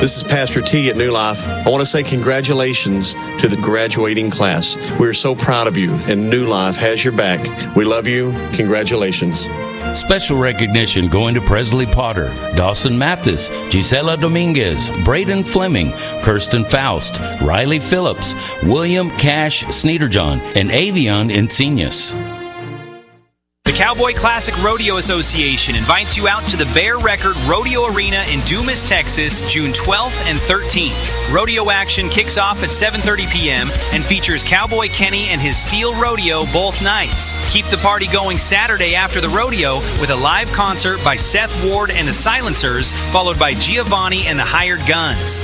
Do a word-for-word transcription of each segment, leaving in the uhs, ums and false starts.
This is Pastor T at New Life. I want to say congratulations to the graduating class. We're so proud of you, and New Life has your back. We love you. Congratulations. Special recognition going to Presley Potter, Dawson Mathis, Gisela Dominguez, Braden Fleming, Kirsten Faust, Riley Phillips, William Cash Sneederjohn, and Avion Insignius. The Cowboy Classic Rodeo Association invites you out to the Bear Record Rodeo Arena in Dumas, Texas, June twelfth and thirteenth. Rodeo action kicks off at seven thirty p.m. and features Cowboy Kenny and his Steel Rodeo both nights. Keep the party going Saturday after the rodeo with a live concert by Seth Ward and the Silencers, followed by Giovanni and the Hired Guns.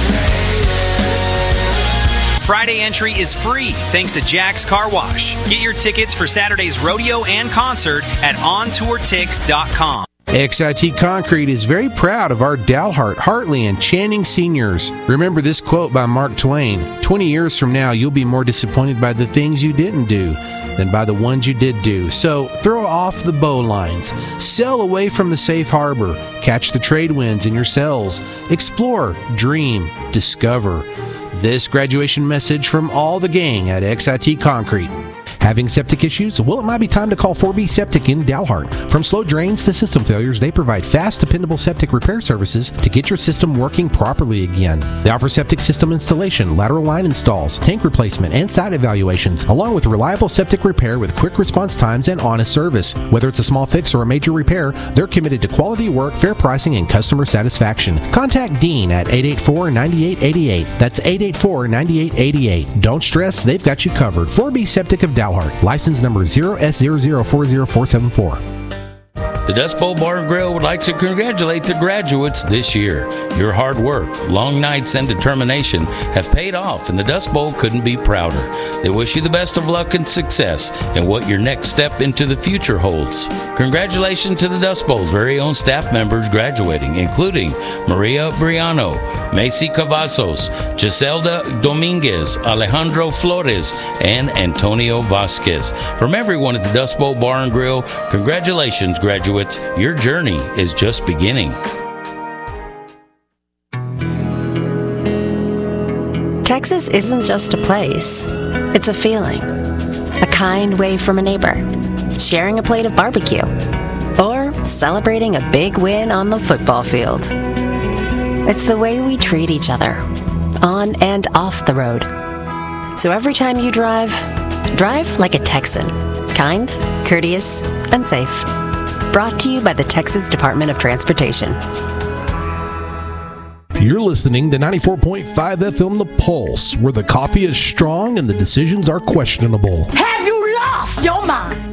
Friday entry is free thanks to Jack's Car Wash. Get your tickets for Saturday's rodeo and concert at on tour tix dot com. X I T Concrete is very proud of our Dalhart, Hartley, and Channing seniors. Remember this quote by Mark Twain: twenty years from now, you'll be more disappointed by the things you didn't do than by the ones you did do. So throw off the bowlines, sail away from the safe harbor, catch the trade winds in your sails, explore, dream, discover. This graduation message from all the gang at X I T Concrete. Having septic issues? Well, it might be time to call four B Septic in Dalhart. From slow drains to system failures, they provide fast, dependable septic repair services to get your system working properly again. They offer septic system installation, lateral line installs, tank replacement, and site evaluations, along with reliable septic repair with quick response times and honest service. Whether it's a small fix or a major repair, they're committed to quality work, fair pricing, and customer satisfaction. Contact Dean at eight eight four, nine eight eight eight. That's eight eight four, nine eight eight eight. Don't stress, they've got you covered. four B Septic of Dalhart. License number zero S zero zero four zero four seven four. The Dust Bowl Bar and Grill would like to congratulate the graduates this year. Your hard work, long nights, and determination have paid off, and the Dust Bowl couldn't be prouder. They wish you the best of luck and success in what your next step into the future holds. Congratulations to the Dust Bowl's very own staff members graduating, including Maria Briano, Macy Cavazos, Giselda Dominguez, Alejandro Flores, and Antonio Vasquez. From everyone at the Dust Bowl Bar and Grill, congratulations, graduates. Your journey is just beginning. Texas isn't just a place. It's a feeling. A kind wave from a neighbor. Sharing a plate of barbecue. Or celebrating a big win on the football field. It's the way we treat each other, on and off the road. So every time you drive, drive like a Texan. Kind, courteous, and safe. Brought to you by the Texas Department of Transportation. You're listening to ninety-four point five F M The Pulse, where the coffee is strong and the decisions are questionable. Have you lost your mind?